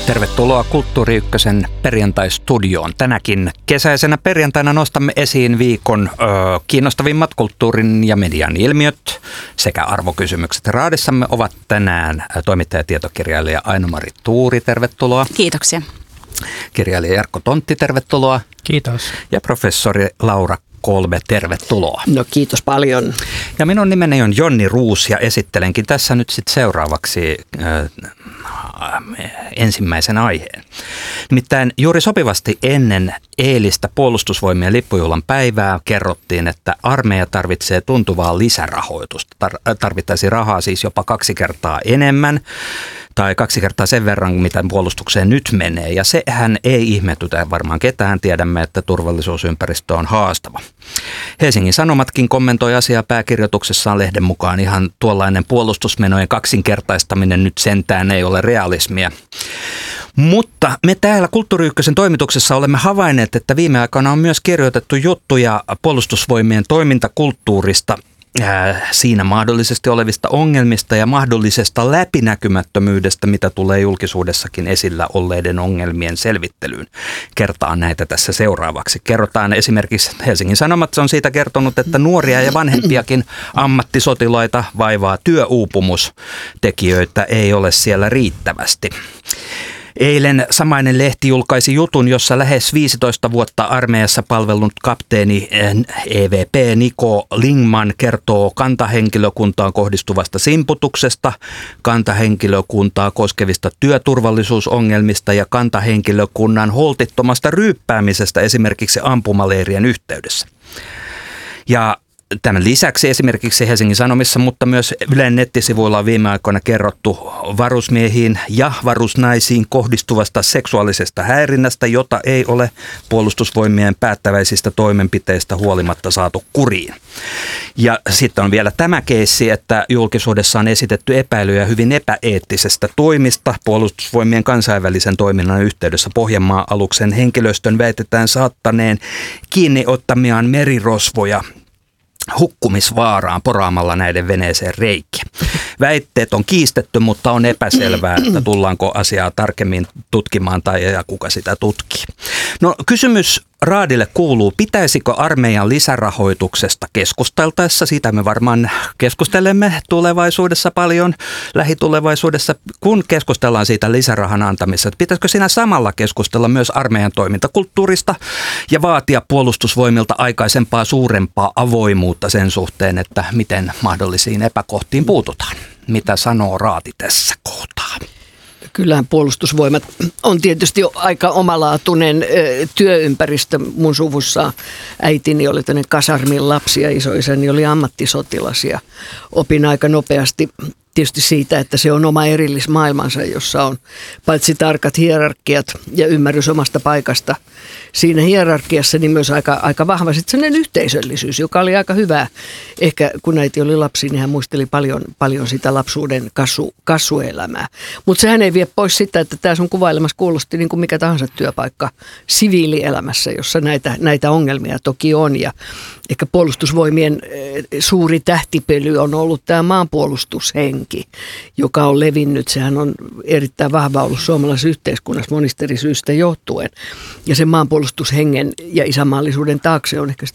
Tervetuloa Kulttuuri Ykkösen perjantai-studioon. Tänäkin kesäisenä perjantaina nostamme esiin viikon kiinnostavimmat kulttuurin ja median ilmiöt sekä arvokysymykset. Raadissamme ovat tänään toimittaja ja tietokirjailija Aino-Mari Tuuri, tervetuloa. Kiitoksia. Kirjailija Jarkko Tontti, tervetuloa. Kiitos. Ja professori Laura Kolbe, tervetuloa. No kiitos paljon. Ja minun nimeni on Jonni Ruus ja esittelenkin tässä nyt sitten seuraavaksi ensimmäisen aiheen. Nimittäin juuri sopivasti ennen eilistä puolustusvoimien lippujuhlan päivää kerrottiin, että armeija tarvitsee tuntuvaa lisärahoitusta. Tarvittaisiin rahaa siis jopa 2 kertaa enemmän tai 2 kertaa sen verran, mitä puolustukseen nyt menee. Ja sehän ei ihmetytä varmaan ketään. Tiedämme, että turvallisuusympäristö on haastava. Helsingin Sanomatkin kommentoi asiaa pääkirjoituksessaan lehden mukaan. Ihan tuollainen puolustusmenojen kaksinkertaistaminen nyt sentään ei ole realismia. Mutta me täällä Kulttuuri Ykkösen toimituksessa olemme havainneet, että viime aikoina on myös kirjoitettu juttuja puolustusvoimien toimintakulttuurista, siinä mahdollisesti olevista ongelmista ja mahdollisesta läpinäkymättömyydestä, mitä tulee julkisuudessakin esillä olleiden ongelmien selvittelyyn. Kertaan näitä tässä seuraavaksi. Kerrotaan esimerkiksi Helsingin Sanomat on siitä kertonut, että nuoria ja vanhempiakin ammattisotilaita vaivaa työuupumus. Tekijöitä ei ole siellä riittävästi. Eilen samainen lehti julkaisi jutun, jossa lähes 15 vuotta armeijassa palvellut kapteeni EVP Niko Lingman kertoo kantahenkilökuntaan kohdistuvasta simputuksesta, kantahenkilökuntaa koskevista työturvallisuusongelmista ja kantahenkilökunnan holtittomasta ryyppäämisestä esimerkiksi ampumaleirien yhteydessä. Ja tämän lisäksi esimerkiksi Helsingin Sanomissa, mutta myös Ylen nettisivuilla on viime aikoina kerrottu varusmiehiin ja varusnaisiin kohdistuvasta seksuaalisesta häirinnästä, jota ei ole puolustusvoimien päättäväisistä toimenpiteistä huolimatta saatu kuriin. Ja sitten on vielä tämä keissi, että julkisuudessa on esitetty epäilyjä hyvin epäeettisestä toimista. Puolustusvoimien kansainvälisen toiminnan yhteydessä Pohjanmaa-aluksen henkilöstön väitetään saattaneen kiinni ottamiaan merirosvoja hukkumisvaaraan poraamalla näiden veneeseen reikiä. Väitteet on kiistetty, mutta on epäselvää, että tullaanko asiaa tarkemmin tutkimaan tai ja kuka sitä tutkii. No kysymys Raadille kuuluu, pitäisikö armeijan lisärahoituksesta keskusteltaessa, siitä me varmaan keskustelemme tulevaisuudessa paljon, lähitulevaisuudessa, kun keskustellaan siitä lisärahan antamisesta, pitäisikö siinä samalla keskustella myös armeijan toimintakulttuurista ja vaatia puolustusvoimilta aikaisempaa suurempaa avoimuutta sen suhteen, että miten mahdollisiin epäkohtiin puututaan. Mitä sanoo Raati tässä kohtaa? Kyllähän puolustusvoimat on tietysti aika omalaatuinen työympäristö. Mun suvussa äitini oli tämmöinen kasarmin lapsi ja isoisäni oli ammattisotilas ja opin aika nopeasti tietysti siitä, että se on oma erillismaailmansa, jossa on paitsi tarkat hierarkiat ja ymmärrys omasta paikasta siinä hierarkiassa, niin myös aika vahva sitten sellainen yhteisöllisyys, joka oli aika hyvä. Ehkä kun äiti oli lapsi, niin hän muisteli paljon sitä lapsuuden kasvuelämää. Mutta sehän ei vie pois sitä, että tämä sun kuvailemassa kuulosti niin kuin mikä tahansa työpaikka siviilielämässä, jossa näitä ongelmia toki on. Ja ehkä puolustusvoimien suuri tähtipely on ollut tämä maanpuolustushenki, joka on levinnyt. Sehän on erittäin vahva ollut suomalaisessa yhteiskunnassa monista eri syistä johtuen. Ja sen maanpuolustushengen ja isänmaallisuuden taakse on ehkä